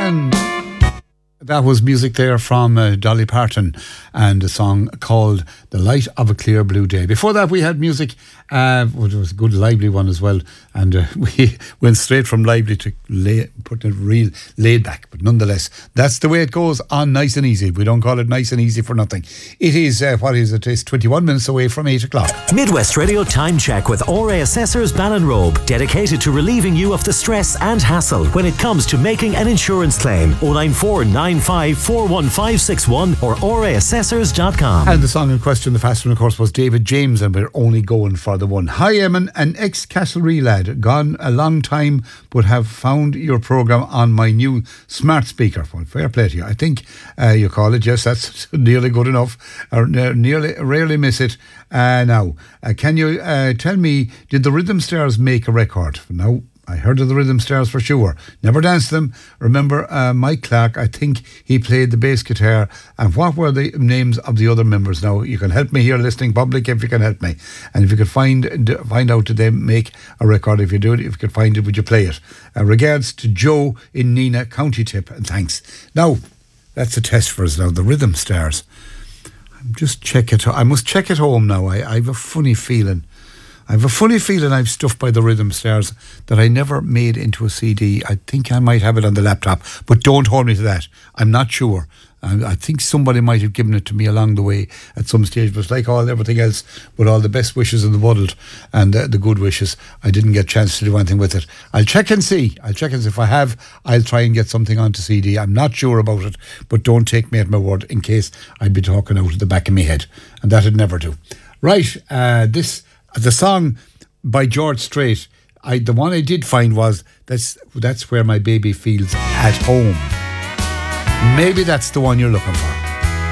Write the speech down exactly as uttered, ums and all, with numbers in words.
And that was music there from uh, Dolly Parton and a song called The Light of a Clear Blue Day. Before that we had music, uh, well, it was a good lively one as well, and uh, we went straight from lively to lay, putting it real laid back, but nonetheless that's the way it goes on Nice and Easy. We don't call it Nice and Easy for nothing. It is, uh, what is it, it's twenty-one minutes away from eight o'clock. Midwest Radio Time Check with O R A Assessors Ballinrobe, dedicated to relieving you of the stress and hassle when it comes to making an insurance claim. oh nine four nine five four one five six one or o r a assessors dot com. And the song in question, the fast one of course, was David James, and we're only going for the one. Hi Eamon, an ex-Castlereagh lad, gone a long time, but have found your programme on my new smart speaker. Well, fair play to you. I think uh, you call it, yes, that's nearly good enough, or uh, nearly, rarely miss it. Uh, now, uh, can you uh, tell me, did the Rhythm Stars make a record? No, I heard of the Rhythm Stars for sure. Never danced them. Remember uh, Mike Clark, I think he played the bass guitar. And what were the names of the other members? Now, you can help me here, listening public, if you can help me. And if you could find find out, did they make a record? If you do it, if you could find it, would you play it? Uh, regards to Joe in Nina, County Tip, and thanks. Now, that's a test for us now, the Rhythm Stars. Just check it. I must check it home now. I, I have a funny feeling. I have a funny feeling I've stuff by the Rhythm Stars that I never made into a C D. I think I might have it on the laptop, but don't hold me to that. I'm not sure. I, I think somebody might have given it to me along the way at some stage, but it's like all everything else, with all the best wishes in the world and uh, the good wishes, I didn't get a chance to do anything with it. I'll check and see. I'll check and see. If I have, I'll try and get something onto C D. I'm not sure about it, but don't take me at my word, in case I'd be talking out of the back of my head, and that'd never do. Right, uh, this... The song by George Strait, I, the one I did find was that's that's where my baby feels at home. Maybe that's the one you're looking for.